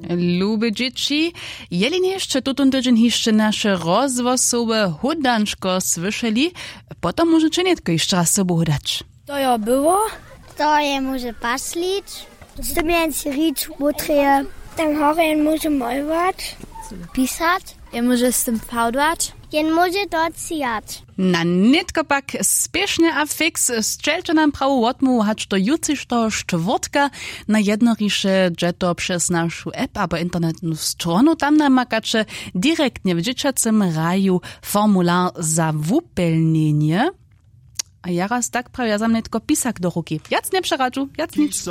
Lube dzieci, jeli jeszcze tutun tydzień jeszcze nasze rozwosowe hudanczko słyszeli, potem możecie nie tylko jeszcze raz sobie hudać. To ja było? To je może paslić. Z tym jest rič utreje. Tam horen może malować. Pisać. Ja może z tym fałdwać. Jen może docijać. Na nitko pak spiesznie a fix strzelcie nam prawo odmów, hać to jutrzejszego czwartka na jednorisze dżeto przez naszą app albo internetną stronę. Tam namakacie direktnie w dziecięcym raju formular za wypełnienie. A ja raz tak prawie, ja sam nie tylko pisak do ruki. Jac nie przeradzu, jac nic.